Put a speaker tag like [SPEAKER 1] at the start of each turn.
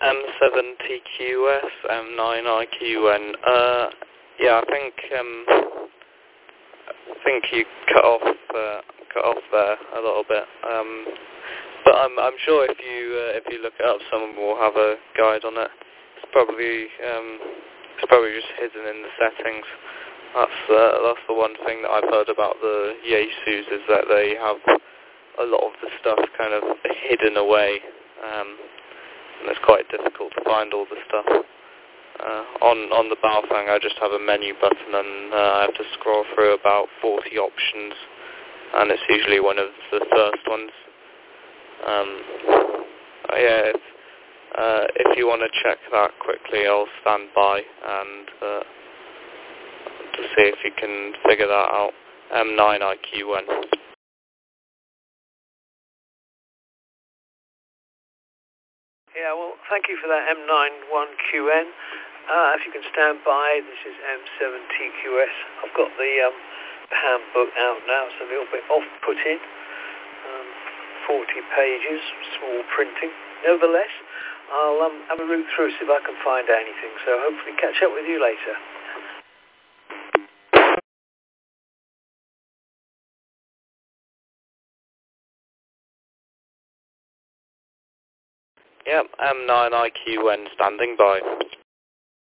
[SPEAKER 1] M7TQS, M9IQN. Yeah, I think you cut off there a little bit. But I'm sure if you look it up, someone will have a guide on it. It's probably just hidden in the settings. That's the one thing that I've heard about the Yaesus, is that they have a lot of the stuff kind of hidden away, and it's quite difficult to find all the stuff. On the Baofeng, I just have a menu button, and I have to scroll through about 40 options, and it's usually one of the first ones. Yeah, if you want to check that quickly, I'll stand by and to see if you can figure that out. M9IQN.
[SPEAKER 2] Yeah, well, thank you for that M91QN. If you can stand by, this is M7TQS. I've got the handbook out now. It's a little bit off-putting. 40 pages, small printing. Nevertheless, I'll have a root through, see if I can find anything. So hopefully catch up with you later.
[SPEAKER 1] Yep, M9IQN standing by.